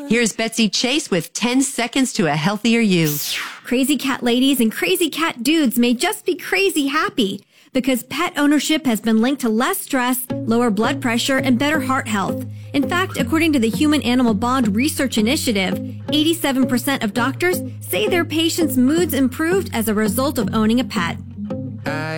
Here's Betsy Chase with 10 seconds to a healthier you. Crazy cat ladies and crazy cat dudes may just be crazy happy because pet ownership has been linked to less stress, lower blood pressure, and better heart health. In fact, according to the Human Animal Bond Research Initiative, 87% of doctors say their patients' moods improved as a result of owning a pet.